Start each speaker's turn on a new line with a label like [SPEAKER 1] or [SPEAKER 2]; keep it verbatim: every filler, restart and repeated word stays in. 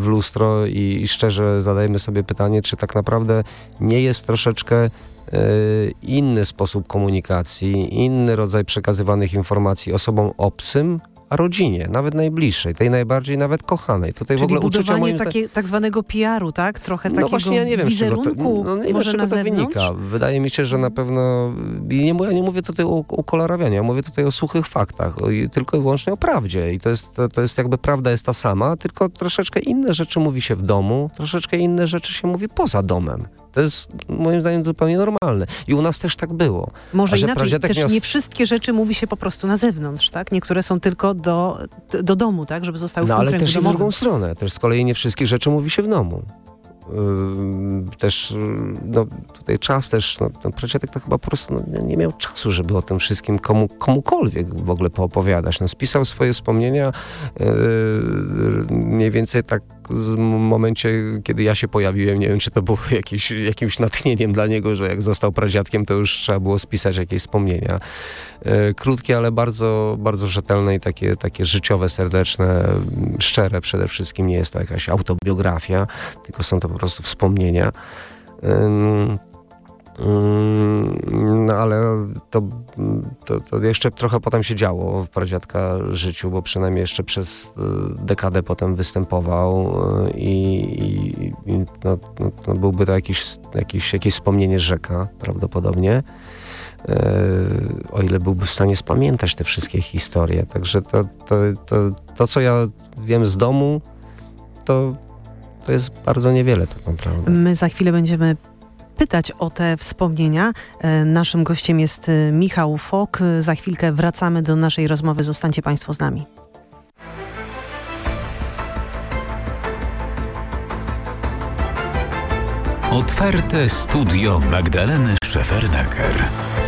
[SPEAKER 1] w lustro i, i szczerze zadajmy sobie pytanie, czy tak naprawdę nie jest troszeczkę inny sposób komunikacji, inny rodzaj przekazywanych informacji osobom obcym, a rodzinie, nawet najbliższej, tej najbardziej nawet kochanej. Tutaj
[SPEAKER 2] Czyli
[SPEAKER 1] w ogóle uczucia moim
[SPEAKER 2] takie tak zwanego P R-u, tak? Trochę
[SPEAKER 1] no
[SPEAKER 2] takiego
[SPEAKER 1] właśnie, ja nie wiem,
[SPEAKER 2] wizerunku,
[SPEAKER 1] z czego to, no nie wiem, z czego to wynika. Wydaje mi się, że na pewno i nie, ja nie mówię tutaj o ukolorowianiu, ja mówię tutaj o suchych faktach, o, tylko i wyłącznie o prawdzie. I to jest, to, to jest jakby prawda jest ta sama, tylko troszeczkę inne rzeczy mówi się w domu, troszeczkę inne rzeczy się mówi poza domem. To jest moim zdaniem zupełnie normalne. I u nas też tak było.
[SPEAKER 2] Może inaczej, też
[SPEAKER 1] miał...
[SPEAKER 2] nie wszystkie rzeczy mówi się po prostu na zewnątrz, tak? Niektóre są tylko do, do domu, tak? Żeby zostały
[SPEAKER 1] no,
[SPEAKER 2] w tym
[SPEAKER 1] ale też i w
[SPEAKER 2] domowym.
[SPEAKER 1] drugą stronę. Też z kolei nie wszystkie rzeczy mówi się w domu. Yy, też no, tutaj czas też, no, ten Prazdziadek to chyba po prostu no, nie miał czasu, żeby o tym wszystkim komu, komukolwiek w ogóle poopowiadać. No, spisał swoje wspomnienia yy, mniej więcej tak w momencie, kiedy ja się pojawiłem. Nie wiem, czy to było jakieś, jakimś natchnieniem dla niego, że jak został pradziadkiem, to już trzeba było spisać jakieś wspomnienia. Yy, krótkie, ale bardzo, bardzo rzetelne i takie, takie życiowe, serdeczne, szczere przede wszystkim. Nie jest to jakaś autobiografia, tylko są to po prostu wspomnienia. Ym, ym, no ale to, to, to jeszcze trochę potem się działo w pradziadka życiu, bo przynajmniej jeszcze przez y, dekadę potem występował y, i, i no, no, byłby to jakiś, jakiś, jakieś wspomnienie Rzeka prawdopodobnie. Y, o ile byłby w stanie spamiętać te wszystkie historie. Także to, to, to, to co ja wiem z domu, to To jest bardzo niewiele tak naprawdę.
[SPEAKER 2] My za chwilę będziemy pytać o te wspomnienia. Naszym gościem jest Michał Fok. Za chwilkę wracamy do naszej rozmowy. Zostańcie Państwo z nami.
[SPEAKER 3] Otwarte studio Magdaleny Szeferdaker.